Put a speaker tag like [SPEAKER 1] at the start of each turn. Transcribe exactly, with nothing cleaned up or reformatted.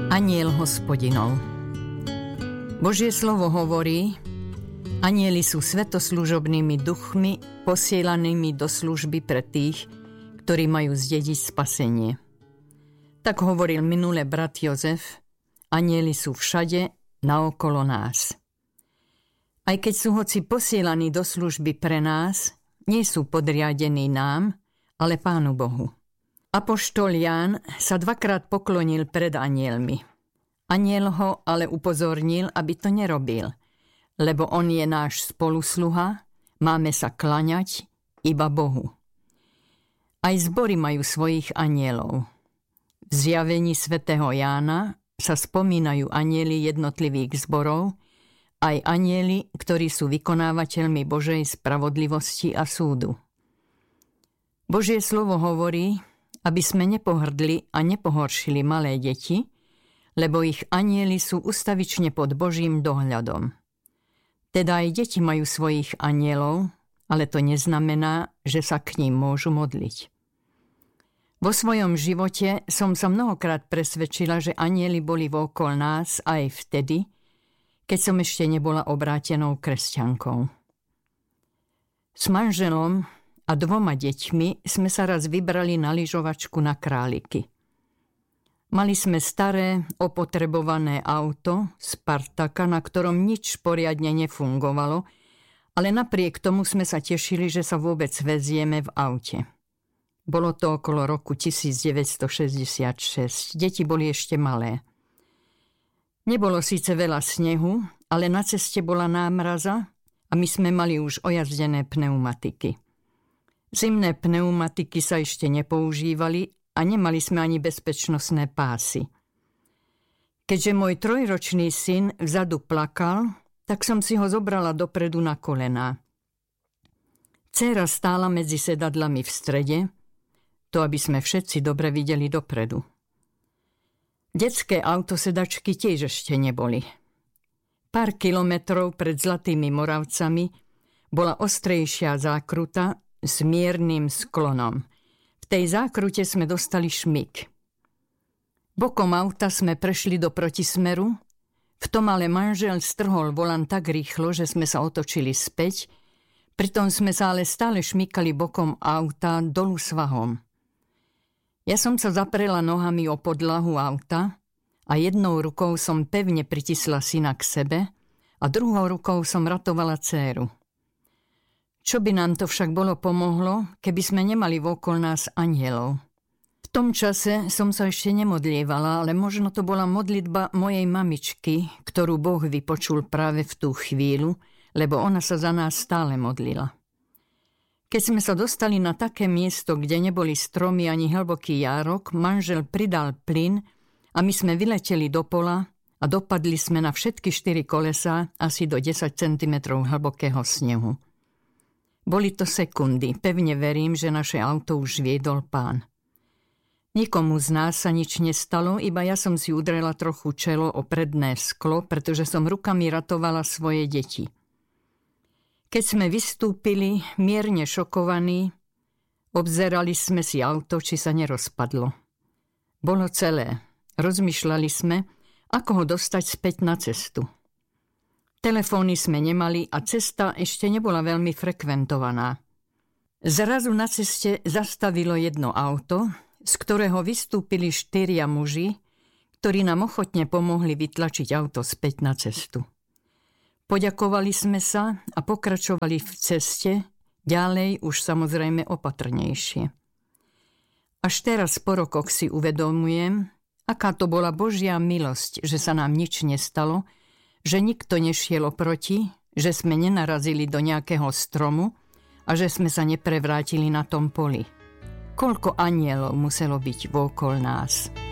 [SPEAKER 1] Anjel Hospodinov. Božie slovo hovorí: anjeli sú svätoslužobnými duchmi posielanými do služby pre tých, ktorí majú zdediť spasenie. Tak hovoril minule brat Jozef: anjeli sú všade naokolo nás. Aj keď sú hoci posielaní do služby pre nás, nie sú podriadení nám, ale Pánu Bohu. Apoštol Ján sa dvakrát poklonil pred anjelmi. Anjel ho ale upozornil, aby to nerobil, lebo on je náš spolusluha, máme sa klaňať iba Bohu. Aj zbory majú svojich anjelov. V zjavení svätého Jána sa spomínajú anjeli jednotlivých zborov, aj anjeli, ktorí sú vykonávateľmi Božej spravodlivosti a súdu. Božie slovo hovorí, aby sme nepohrdli a nepohoršili malé deti, lebo ich anjeli sú ustavične pod Božím dohľadom. Teda aj deti majú svojich anjelov, ale to neznamená, že sa k ním môžu modliť. Vo svojom živote som sa mnohokrát presvedčila, že anjeli boli vokol nás aj vtedy, keď som ešte nebola obrátenou kresťankou. S manželom a dvoma deťmi sme sa raz vybrali na lyžovačku na Králiky. Mali sme staré, opotrebované auto Spartaka, na ktorom nič poriadne nefungovalo, ale napriek tomu sme sa tešili, že sa vôbec vezieme v aute. Bolo to okolo roku devätnásťstošesťdesiatšesť. Deti boli ešte malé. Nebolo síce veľa snehu, ale na ceste bola námraza a my sme mali už ojazdené pneumatiky. Zimné pneumatiky sa ešte nepoužívali a nemali sme ani bezpečnostné pásy. Keďže môj trojročný syn vzadu plakal, tak som si ho zobrala dopredu na kolená. Dcéra stála medzi sedadlami v strede, to aby sme všetci dobre videli dopredu. Detské autosedačky tiež ešte neboli. Pár kilometrov pred Zlatými Moravcami bola ostrejšia zákruta s miernym sklonom. V tej zákrute sme dostali šmyk. Bokom auta sme prešli do protismeru, v tom ale manžel strhol volant tak rýchlo, že sme sa otočili späť, pritom sme sa ale stále šmykali bokom auta dolu svahom. Ja som sa zaprela nohami o podlahu auta a jednou rukou som pevne pritisla syna k sebe a druhou rukou som ratovala dcéru. Čo by nám to však bolo pomohlo, keby sme nemali vokol nás anjelov? V tom čase som sa ešte nemodlievala, ale možno to bola modlitba mojej mamičky, ktorú Boh vypočul práve v tú chvíľu, lebo ona sa za nás stále modlila. Keď sme sa dostali na také miesto, kde neboli stromy ani hlboký járok, manžel pridal plyn a my sme vyleteli do pola a dopadli sme na všetky štyri kolesá asi do desať centimetrov hlbokého snehu. Boli to sekundy, pevne verím, že naše auto už viedol Pán. Nikomu z nás sa nič nestalo, iba ja som si udrela trochu čelo o predné sklo, pretože som rukami ratovala svoje deti. Keď sme vystúpili, mierne šokovaní, obzerali sme si auto, či sa nerozpadlo. Bolo celé. Rozmýšľali sme, ako ho dostať späť na cestu. Telefóny sme nemali a cesta ešte nebola veľmi frekventovaná. Zrazu na ceste zastavilo jedno auto, z ktorého vystúpili štyria muži, ktorí nám ochotne pomohli vytlačiť auto späť na cestu. Poďakovali sme sa a pokračovali v ceste, ďalej už samozrejme opatrnejšie. Až teraz po rokoch si uvedomujem, aká to bola Božia milosť, že sa nám nič nestalo, že nikto nešiel oproti, že sme nenarazili do nejakého stromu a že sme sa neprevrátili na tom poli. Koľko anjelov muselo byť vokol nás.